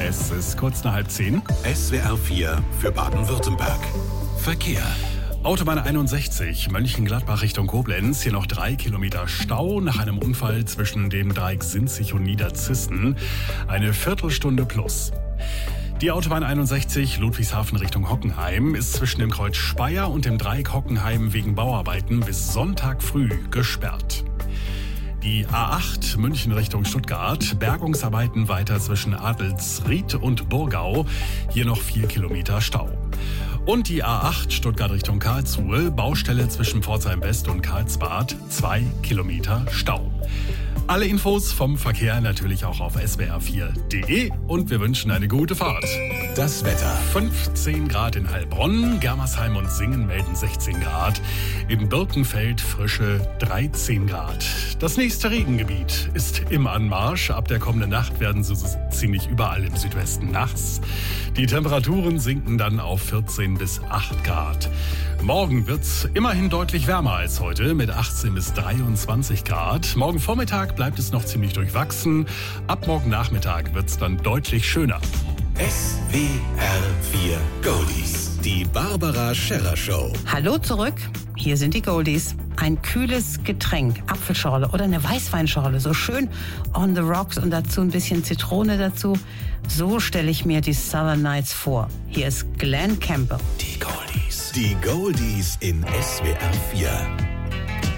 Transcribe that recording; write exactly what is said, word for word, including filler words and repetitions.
Es ist kurz nach halb zehn. S W R vier für Baden-Württemberg. Verkehr. Autobahn einundsechzig, Mönchengladbach Richtung Koblenz. Hier noch drei Kilometer Stau nach einem Unfall zwischen dem Dreieck Sinzig und Niederzissen. Eine Viertelstunde plus. Die Autobahn einundsechzig, Ludwigshafen Richtung Hockenheim, ist zwischen dem Kreuz Speyer und dem Dreieck Hockenheim wegen Bauarbeiten bis Sonntag früh gesperrt. Die A acht München Richtung Stuttgart, Bergungsarbeiten weiter zwischen Adelsried und Burgau, hier noch vier Kilometer Stau. Und die A acht Stuttgart Richtung Karlsruhe, Baustelle zwischen Pforzheim West und Karlsbad, zwei Kilometer Stau. Alle Infos vom Verkehr natürlich auch auf S W R vier punkt de und wir wünschen eine gute Fahrt. Das Wetter. fünfzehn Grad in Heilbronn, Germersheim und Singen melden sechzehn Grad. In Birkenfeld frische dreizehn Grad. Das nächste Regengebiet ist im Anmarsch. Ab der kommenden Nacht werden sie so ziemlich überall im Südwesten nass. Die Temperaturen sinken dann auf vierzehn bis acht Grad. Morgen wird's immerhin deutlich wärmer als heute mit achtzehn bis dreiundzwanzig Grad. Morgen Vormittag bleibt es noch ziemlich durchwachsen. Ab morgen Nachmittag wird's dann deutlich schöner. S W R vier Goldies. Die Barbara Scherrer Show. Hallo zurück, hier sind die Goldies. Ein kühles Getränk, Apfelschorle oder eine Weißweinschorle, so schön on the rocks und dazu ein bisschen Zitrone dazu. So stelle ich mir die Southern Nights vor. Hier ist Glenn Campbell. Die Goldies. Die Goldies in S W R vier.